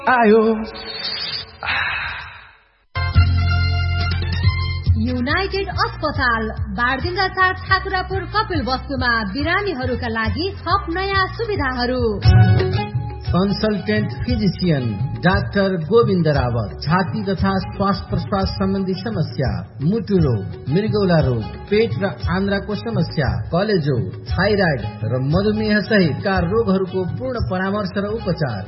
आयो। युनाइटेड अस्पताल बारगंगा 4 ठाकुरापुर कपिल वस्तुमा बिरामीहरूका लागि थप नयाँ सुविधाहरू। Consultant physician doctor Govind Rawat, छाती तथा श्वास प्रश्वास सम्बन्धी समस्या, मुटु रोग, मृगौला रोग, पेट र आन्द्राको समस्या, कलेजो, थाइराइड र मधुमेह सहितका रोगहरूको पूर्ण परामर्श र उपचार।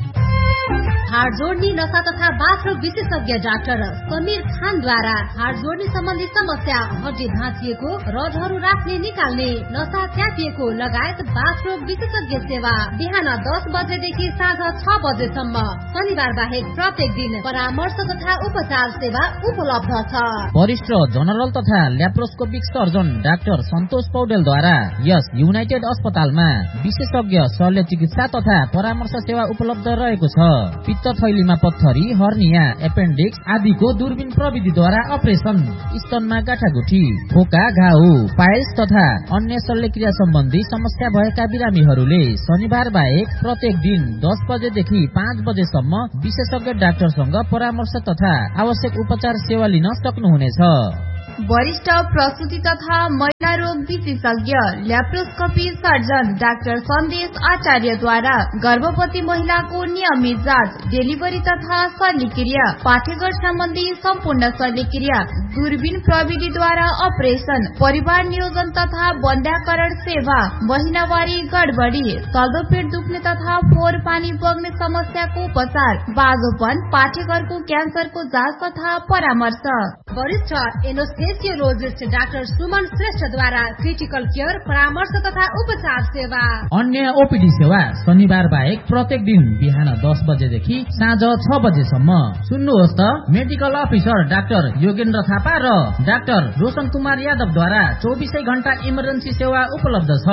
हाड जोड्ने नसा तथा बाथरोग विशेषज्ञ डाक्टर समीर खानद्वारा हाड जोड्ने सम्बन्धी समस्या, हड्डी भाँचिएको, रडहरू राख्ने निकाल्ने, नसा च्यापिएको लगायत बाथरोग विशेषज्ञ सेवा बिहान 10 बजेदेखि साँझ 6 बजेसम्म। शनिबार बाहेक प्रत्येक दिन परामर्श तथा उपचार सेवा उपलब्ध छ। वरिष्ठ जनरल तथा ल्याप्रोस्कोपिक सर्जन डाक्टर सन्तोष पौडेलद्वारा यस युनाइटेड अस्पतालमा विशेषज्ञ शल्य चिकित्सा तथा परामर्श सेवा उपलब्ध रहेको छ। पित्त थैलीमा पत्थरी, हर्निया, एपेन्डिक्स आदिको दूरबीन प्रविधिद्वारा अपरेसन, स्तनमा गाँठागुठी, खोका, घाउ, पाइल्स तथा अन्य शल्यक्रिया सम्बन्धी समस्या भएका बिरामीहरूले शनिबार बाहेक प्रत्येक दिन 10 बजेदेखि 5 बजेसम्म विशेषज्ञ डाक्टरसँग परामर्श तथा आवश्यक उपचार सेवा लिन सक्नुहुनेछ। वरिष्ठ प्रसूति तथा महिला रोग विशेषज्ञ ल्याप्रोस्कोपी सर्जन डाक्टर सन्देश आचार्यद्वारा गर्भवती महिलाको नियमित जाँच, डेलिभरी तथा शल्यक्रिया, पाठेघर सम्बन्धी सम्पूर्ण शल्यक्रिया, दूरबीन प्रविधिद्वारा अपरेसन, परिवार नियोजन तथा बन्ध्याकरण सेवा, महिनावारी गडबडी, चल्दो पेट दुख्ने तथा फोहोर पानी बग्ने समस्याको उपचार, बाजोपन, पाठेघरको क्यान्सरको जाँच तथा परामर्श। वरिष्ठ एनेस्थेसियोलोजिस्ट डाक्टर सुमन श्रेष्ठद्वारा क्रिटिकल केयर, परामर्श तथा उपचार सेवा। अन्य ओपीडी सेवा शनिबार बाहेक प्रत्येक दिन बिहान 10 बजेदेखि साँझ 6 बजेसम्म। सुन्नुहोस् त, medical officer doctor Yogendra Thapa र डाक्टर रोशन कुमार यादवद्वारा 24 घण्टा इमर्जेन्सी सेवा उपलब्ध छ।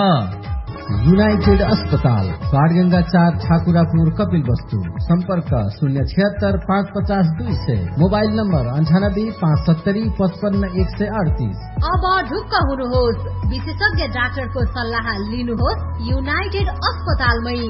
युनाइटेड अस्पताल बारगंगा 4 ठाकुरापुर कपिल वस्तु। सम्पर्क 076 550 200, मोबाइल नम्बर 98 570 55 138। अब ढुक्क हुनुहोस्, विशेषज्ञ डाक्टरको सल्लाह लिनुहोस् युनाइटेड अस्पतालमै।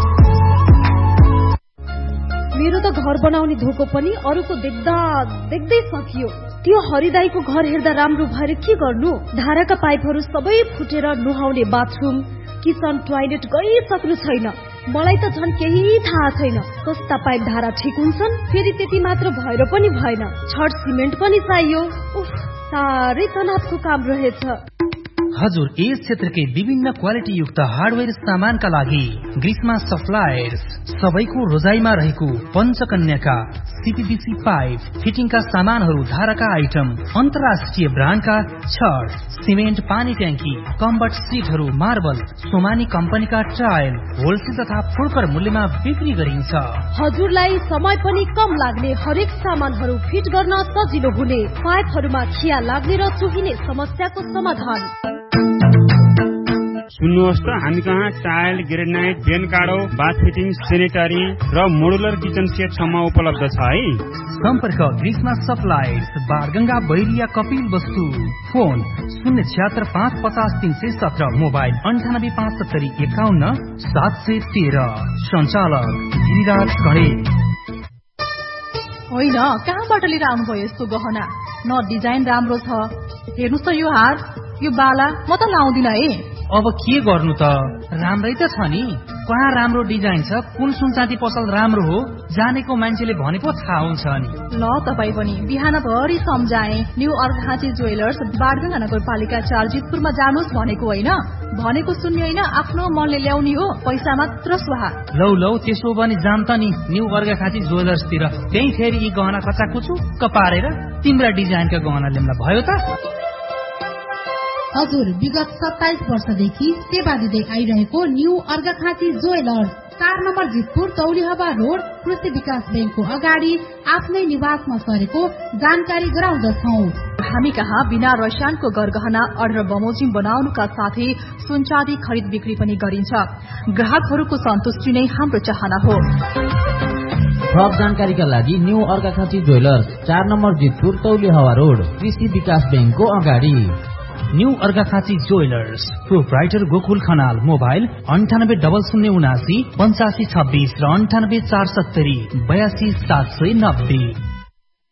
मेरो त घर बनाउने धोको पनि अरूको देख्दा देख्दै सकियो। त्यो हरिदाईको घर हेर्दा राम्रो भएर के गर्नु? धाराका पाइपहरू सबै फुटेर नुहाउने बाथरुम, किचन, टोयलेट गइसक्नु छैन। मलाई त झन् केही थाहा छैन। कस्ता पाइप धारा ठिक हुन्छन्? फेरि त्यति मात्र भएर पनि भएन, छड सिमेन्ट पनि चाहियो। साह्रै तनावको काम रहेछ। हजुर, यस क्षेत्रकै विभिन्न क्वालिटी युक्त हार्डवेयर सामानका लागि ग्रीष्मा सप्लायर्स सबैको रोजाइमा रहेको पञ्चकन्याका सीपीवीसी पाइप फिटिङका सामानहरू, धाराका आइटम, अन्तर्राष्ट्रिय ब्रान्डका छड, सिमेन्ट, पानी ट्याङ्की, कम्बट सिटहरू, मार्बल, सोमानी कम्पनीका टाइल होलसेल तथा फुर्कर मूल्यमा बिक्री गरिन्छ। हजुरलाई समय पनि कम लाग्ने, हरेक सामानहरू फिट गर्न सजिलो हुने, पाइपहरूमा खिया लाग्ने र चुहिने समस्याको समाधान। सुन्नुहोस् त, हामी कहाँ टाइल, ग्रेनाइट, बेन काडो, बाथ फिटिङ, सेनेटरी र मोडुलर किचन सेटसम्म उपलब्ध छ है। सम्पर्क ग्रीष्मा सप्लायर्स, बारगंगा, बैरिया, कपिल वस्तु। Phone 076 550 317, mobile 98 570 51 713। सञ्चालक गिरिराज गणेश। होइन, कहाँबाट लिएर आउनुभयो यस्तो गहना? न डिजाइन राम्रो छ। हेर्नुहोस् त, यो हार, यो बाला म त लाउँदिन है। अब के गर्नु त, राम्रै त छ नि। कहाँ राम्रो डिजाइन छ, कुन सुनचाँदी पसल राम्रो हो, जानेको मान्छेले भनेको थाहा हुन्छ नि। ल तपाईँ पनि बिहानभरि सम्झाए। न्यू अर्घाँची ज्वेलर्स, बारगंगा नगरपालिका 4 जितपुरमा जानुहोस् भनेको होइन। भनेको सुन्ने होइन, आफ्नो मनले ल्याउने हो, पैसा मात्र सुहा। लौ त्यसो भने जाम त नि न्यू अर्घाँची ज्वेलर्सतिर। त्यही फेरि यी गहना कचाकुचु कपारेर तिम्रा डिजाइनका गहना ल्याउँदा भयो त। हजुर, विगत 27 वर्षदेखि सेवा दिँदै आइरहेको new Arghakhanchi jewellers, 4 number Jitpur, तौलीहवा road, कृषि विकास ब्याङ्कको अगाडि आफ्नै निवासमा सरेको जानकारी गराउँदछौँ। हामी कहाँ बिना रसायनको गरगहना, अर्डर बमोजिम बनाउनुका साथै सुनचाँदी खरिद बिक्री पनि गरिन्छ। ग्राहकहरूको सन्तुष्टि नै हाम्रो चाहना हो। थप जानकारीका लागि new Arghakhanchi jewellers, 4 number Jitpur, तौलीहवा road, कृषि विकास ब्याङ्कको अगाडि। New Arghakhanchi jewellers, proprietor Gokul Khanal. Mobile 980079 8526 र 9847 82 790।